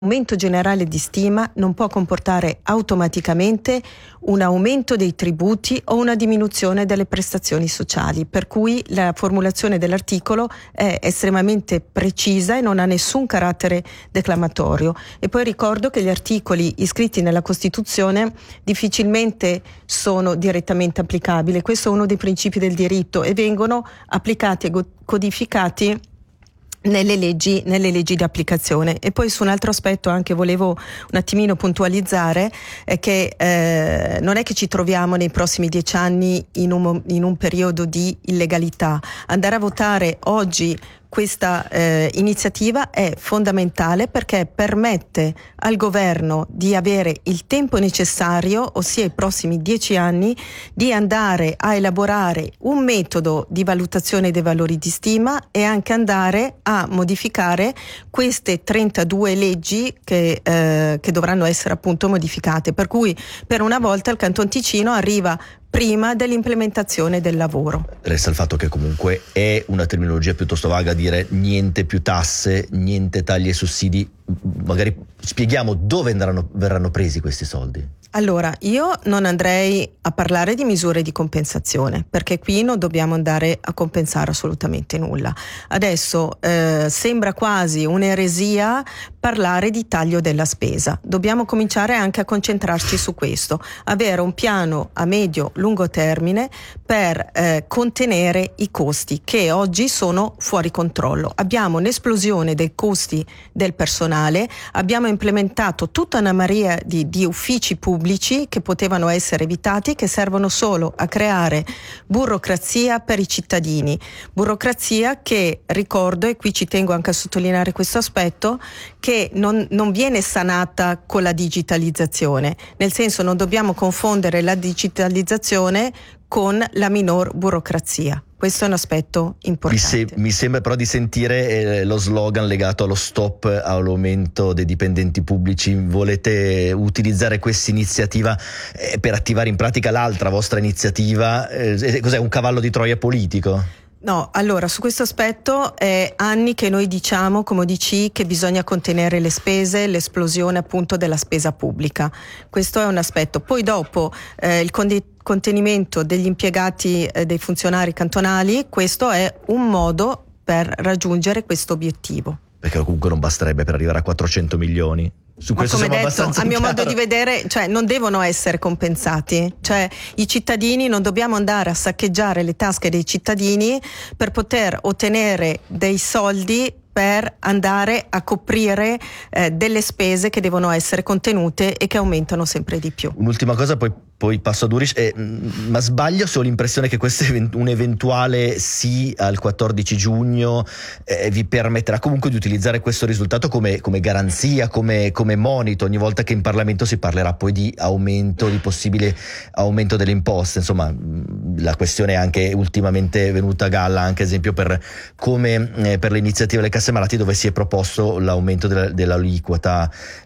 L'aumento generale di stima non può comportare automaticamente un aumento dei tributi o una diminuzione delle prestazioni sociali, per cui la formulazione dell'articolo è estremamente precisa e non ha nessun carattere declamatorio. E poi ricordo che gli articoli iscritti nella Costituzione difficilmente sono direttamente applicabili. Questo è uno dei principi del diritto e vengono applicati e codificati nelle leggi di applicazione. E poi su un altro aspetto anche volevo un attimino puntualizzare che non è che ci troviamo nei prossimi 10 anni in un periodo di illegalità. Andare a votare oggi questa iniziativa è fondamentale perché permette al governo di avere il tempo necessario, ossia i prossimi 10 anni, di andare a elaborare un metodo di valutazione dei valori di stima e anche andare a modificare queste 32 leggi che dovranno essere appunto modificate. Per cui per una volta il Canton Ticino arriva prima dell'implementazione del lavoro. Resta il fatto che comunque è una terminologia piuttosto vaga dire niente più tasse, niente tagli e sussidi. Magari spieghiamo dove verranno presi questi soldi. Allora, io non andrei a parlare di misure di compensazione, perché qui non dobbiamo andare a compensare assolutamente nulla. Adesso sembra quasi un'eresia parlare di taglio della spesa. Dobbiamo cominciare anche a concentrarci su questo, avere un piano a medio-lungo termine per contenere i costi che oggi sono fuori controllo. Abbiamo un'esplosione dei costi del personale, abbiamo implementato tutta una marea di uffici pubblici che potevano essere evitati, che servono solo a creare burocrazia per i cittadini. Burocrazia che, ricordo, e qui ci tengo anche a sottolineare questo aspetto, che non viene sanata con la digitalizzazione, nel senso non dobbiamo confondere la digitalizzazione con la minor burocrazia. Questo è un aspetto importante. Mi sembra però di sentire lo slogan legato allo stop all'aumento dei dipendenti pubblici. Volete utilizzare questa iniziativa per attivare in pratica l'altra vostra iniziativa? Cos'è, un cavallo di Troia politico? No, allora su questo aspetto è anni che noi diciamo come ODC che bisogna contenere le spese, l'esplosione appunto della spesa pubblica. Questo è un aspetto. Poi dopo il contenimento degli impiegati, dei funzionari cantonali, questo è un modo per raggiungere questo obiettivo. Perché comunque non basterebbe per arrivare a 400 milioni. Su questo come siamo detto, abbastanza a mio chiaro. modo di vedere, cioè non devono essere compensati, cioè i cittadini non dobbiamo andare a saccheggiare le tasche dei cittadini per poter ottenere dei soldi per andare a coprire delle spese che devono essere contenute e che aumentano sempre di più. Un'ultima cosa, poi passo a Duris, ma sbaglio se ho l'impressione che questo un eventuale sì al 14 giugno vi permetterà comunque di utilizzare questo risultato come garanzia, come monito ogni volta che in Parlamento si parlerà poi di possibile aumento delle imposte. Insomma, la questione è anche ultimamente venuta a galla, anche esempio per l'iniziativa delle casse malati, dove si è proposto l'aumento dell'aliquota.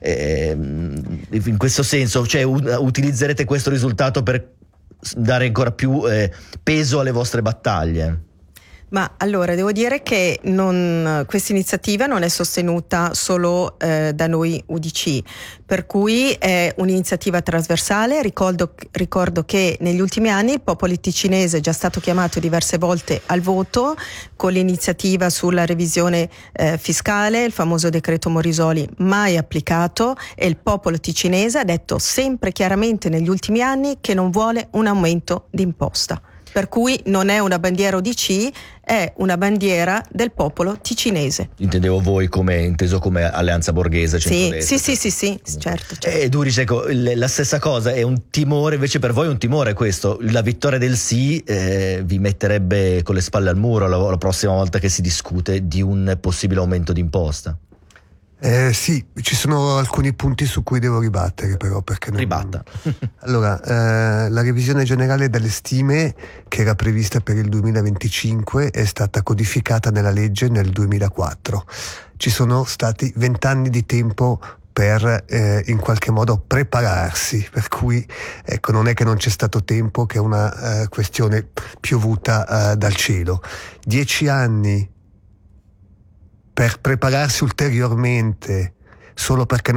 In questo senso, cioè, utilizzerete questo risultato per dare ancora più peso alle vostre battaglie? Ma allora devo dire che questa iniziativa non è sostenuta solo da noi UDC, per cui è un'iniziativa trasversale. Ricordo che negli ultimi anni il popolo ticinese è già stato chiamato diverse volte al voto con l'iniziativa sulla revisione fiscale, il famoso decreto Morisoli mai applicato, e il popolo ticinese ha detto sempre chiaramente negli ultimi anni che non vuole un aumento di imposta. Per cui non è una bandiera ODC, è una bandiera del popolo ticinese. Intendevo voi inteso come alleanza borghese. Sì, certo. Duris, ecco, la stessa cosa, è un timore, invece per voi è un timore questo, la vittoria del sì vi metterebbe con le spalle al muro la prossima volta che si discute di un possibile aumento di imposta? Sì, ci sono alcuni punti su cui devo ribattere, però, perché Ribatta. Allora, la revisione generale delle stime, che era prevista per il 2025, è stata codificata nella legge nel 2004. Ci sono stati 20 anni di tempo per in qualche modo prepararsi, per cui ecco, non è che non c'è stato tempo, che è una questione piovuta dal cielo. 10 anni per prepararsi ulteriormente solo perché